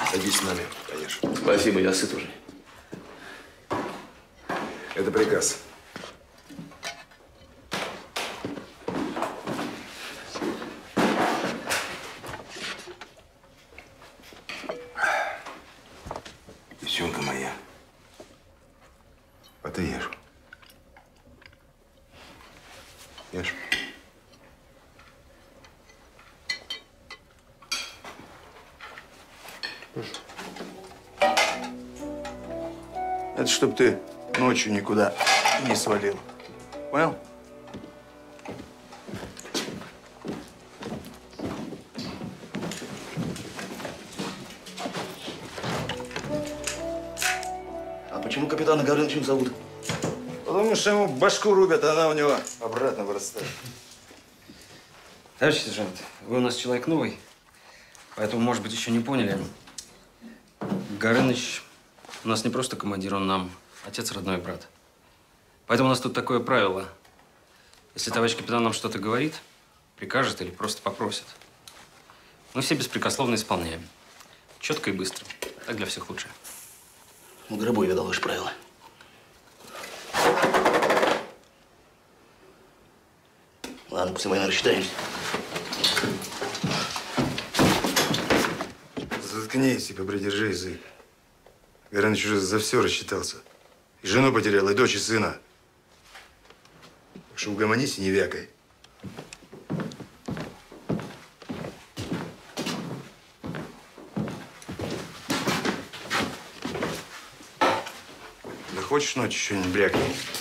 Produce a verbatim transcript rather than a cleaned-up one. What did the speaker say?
Садись с нами, конечно. Спасибо, я сыт уже. Это приказ. Девчонка моя, а ты ешь. Ешь. Это чтоб ты ночью никуда не свалил. Понял? А почему капитана Горыныча зовут? Потому что ему башку рубят, а она у него обратно вырастает. Товарищ сержант, вы у нас человек новый, поэтому, может быть, еще не поняли. Горыныч у нас не просто командир, он нам отец, родной брат. Поэтому у нас тут такое правило. Если товарищ капитан нам что-то говорит, прикажет или просто попросит, мы все беспрекословно исполняем. Четко и быстро. Так для всех лучше. В гробу я видал ваши правила. Ладно, после войны рассчитаемся. Заткнись и попридержи язык. Горыныч уже за все рассчитался. И жену потерял, и дочь, и сына. Так что угомонись и не вякай. Да хочешь ночью что-нибудь брякнуть?